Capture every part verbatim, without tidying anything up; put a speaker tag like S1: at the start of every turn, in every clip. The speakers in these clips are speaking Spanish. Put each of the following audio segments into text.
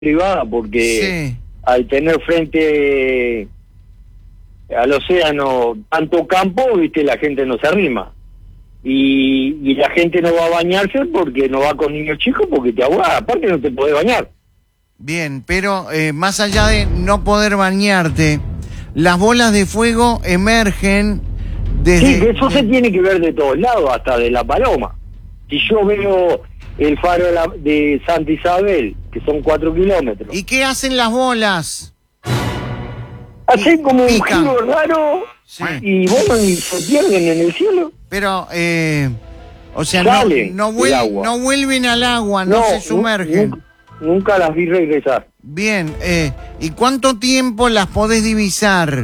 S1: privada, porque
S2: Sí.
S1: al tener frente al océano tanto campo, viste, la gente no se arrima. Y, y la gente no va a bañarse porque no va con niños chicos, porque te ahogas, aparte no te podés bañar.
S2: Bien, pero eh, más allá de no poder bañarte, las bolas de fuego emergen desde...
S1: Sí, que eso
S2: de-
S1: se tiene que ver de todos lados, hasta de La Paloma. Si yo veo el faro de, la- de Santa Isabel, que son cuatro kilómetros,
S2: ¿Y qué hacen las bolas?
S1: hacen como un
S2: pican.
S1: giro raro,
S2: Sí.
S1: y bueno, y se pierden en el cielo.
S2: Pero, eh, o sea, no,
S1: Salen
S2: no,
S1: del
S2: vuel-
S1: agua.
S2: no vuelven al agua, no, se
S1: nu-
S2: sumergen.
S1: nu- nunca las vi regresar.
S2: Bien, eh, ¿y cuánto tiempo las podés divisar?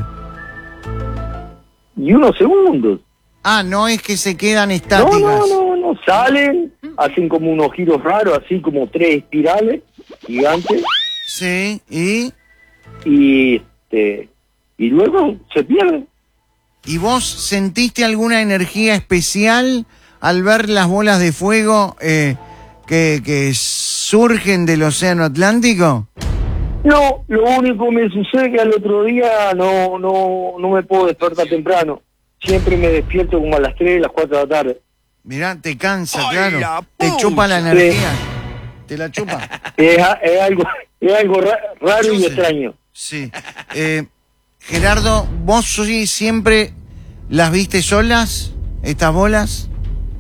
S1: Y unos segundos.
S2: Ah, no es que se quedan
S1: No,
S2: estáticas.
S1: no, no, no, salen, hacen como unos giros raros, así como tres espirales gigantes,
S2: Sí, ¿y?
S1: y este y luego se pierden.
S2: ¿Y vos sentiste alguna energía especial al ver las bolas de fuego eh, que, que surgen del océano Atlántico?
S1: No, lo único que me sucede es que al otro día no, no, no me puedo despertar temprano. Siempre me despierto como a las tres, las cuatro de la tarde.
S2: Mirá, te cansa,
S3: ¡Ay,
S2: claro.
S3: la
S2: Te
S3: pucha!
S2: chupa la energía. ¿Te la chupa?
S1: Es, a- es algo, es algo ra- raro y
S2: Sí.
S1: extraño.
S2: Sí. Eh, Gerardo, ¿vos sí siempre las viste solas, estas bolas?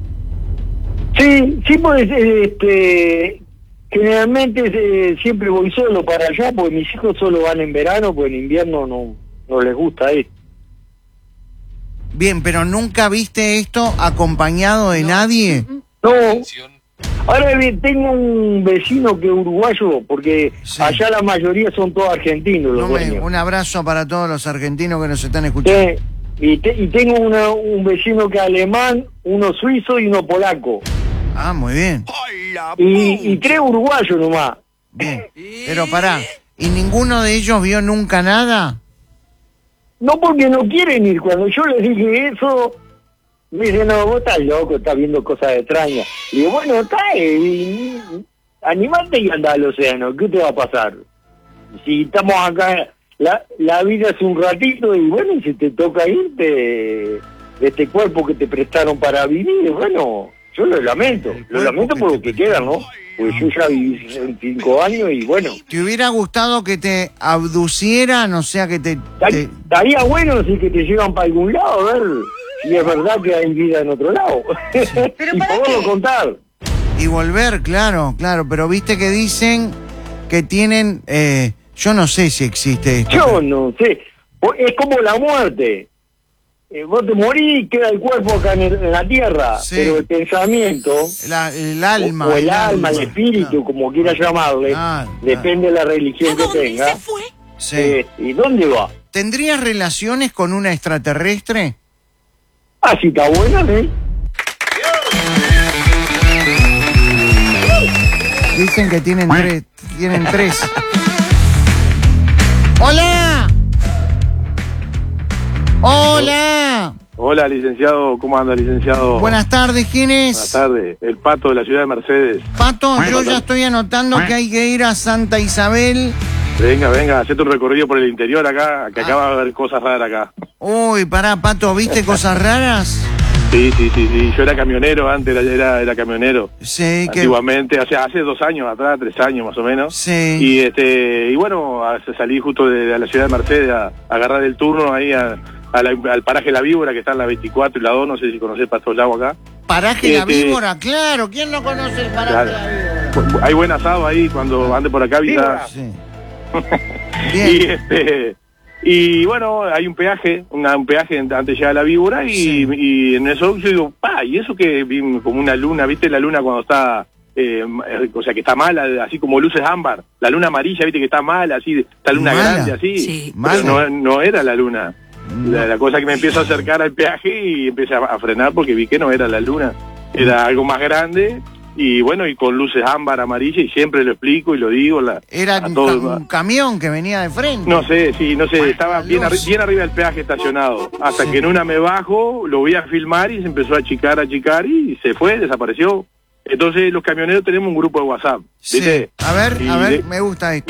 S1: Sí, sí, pues este, generalmente eh, siempre voy solo para allá, porque mis hijos solo van en verano, pues en invierno no, no les gusta ir.
S2: Bien, pero ¿nunca viste esto acompañado de nadie?
S1: No, ahora bien, tengo un vecino que es uruguayo, porque
S2: Sí.
S1: allá la mayoría son todos argentinos los
S2: No me-
S1: dueños.
S2: un abrazo para todos los argentinos que nos están escuchando.
S1: Sí, y, te- y tengo una, un vecino que es alemán, uno suizo y uno polaco.
S2: Ah, muy bien.
S3: ¡Ay, la
S1: Y, y
S3: pucha!
S1: tres uruguayos nomás.
S2: Bien. Pero pará, ¿y ninguno de ellos vio nunca nada?
S1: No, porque no quieren ir. Cuando yo les dije eso, me dicen, no, vos estás loco, estás viendo cosas extrañas. Y digo, bueno, está, eh, animate y anda al océano, ¿qué te va a pasar? Si estamos acá, la, la vida es un ratito y bueno, si te toca irte de este cuerpo que te prestaron para vivir, bueno, yo lo lamento, lo lamento por lo que queda, ¿no? Pues yo ya viví sesenta y cinco años y bueno,
S2: ¿Te hubiera gustado que te abducieran? O sea, que te...
S1: esta-
S2: te-
S1: estaría bueno si que te llevan para algún lado, a ver si es verdad que hay vida en otro lado. Y poderlo contar.
S2: Y volver, claro, claro. Pero viste que dicen que tienen... eh, yo no sé si existe esto.
S1: Yo no sé, es como la muerte. Eh, vos te morís y queda el cuerpo acá en, el- en la tierra,
S2: Sí.
S1: pero el pensamiento,
S2: La- el alma.
S1: o, o el alma, el espíritu,
S2: claro.
S1: como quieras llamarle,
S2: Ah,
S1: depende de la religión que tenga.
S2: Sí.
S1: Eh, ¿Y dónde va?
S2: ¿Tendrías relaciones con una extraterrestre?
S1: Ah, si está buena, ¿eh?
S2: Dicen que tienen tres. Tienen tres. ¡Hola! ¡Hola!
S4: Hola, licenciado. ¿Cómo anda, licenciado?
S2: Buenas tardes, ¿quién
S4: Buenas
S2: es?
S4: tardes. El Pato de la ciudad de Mercedes.
S2: Pato, yo ya estoy anotando que hay que ir a Santa Isabel.
S4: Venga, venga, hacete un recorrido por el interior acá, que
S2: Ah.
S4: acá va a haber cosas raras acá.
S2: Uy, pará, Pato, ¿viste cosas raras?
S4: Sí, sí, sí, sí. Yo era camionero antes, era, era, era camionero.
S2: Sí, que...
S4: Antiguamente, hace, hace dos años atrás, tres años más o menos.
S2: Sí.
S4: Y este y bueno, a- salí justo de, de la ciudad de Mercedes a, a agarrar el turno ahí a, a la- al paraje La Víbora, que está en la veinticuatro y la dos, no sé si conocés para todos lados acá.
S2: Paraje La
S4: Este-
S2: Víbora, claro. ¿Quién no conoce el paraje
S4: Claro.
S2: La Víbora?
S4: Hay buen asado ahí, cuando ande por acá avisa.
S2: Sí.
S4: Y
S2: Bien.
S4: este y bueno, hay un peaje, una, un peaje antes de llegar a la Víbora y,
S2: Sí.
S4: y en eso yo digo, pa, y eso que vi como una luna, ¿viste la luna cuando está, eh, o sea, que está mala, así como luces ámbar, la luna amarilla, ¿viste que está mala, así, esta luna
S2: Mala.
S4: grande, así?
S3: Sí.
S2: Mala.
S4: Pero no, no era la luna. La, la cosa que me empiezo a acercar al peaje y empecé a, a frenar porque vi que no era la luna, era algo más grande. Y bueno, y con luces ámbar, amarilla, y siempre lo explico y lo digo. La,
S2: Era
S4: a
S2: un,
S4: todos-
S2: ca- un camión que venía de frente.
S4: No sé, sí, no sé, estaba bien,
S2: luz.
S4: arri- bien arriba del peaje estacionado. Hasta
S2: Sí.
S4: que en una me bajo, lo voy a filmar y se empezó a achicar, a achicar y se fue, desapareció. Entonces los camioneros tenemos un grupo de WhatsApp,
S2: Sí.
S4: ¿viste?
S2: A ver,
S4: Y
S2: a ver,
S4: de-
S2: me gusta esto.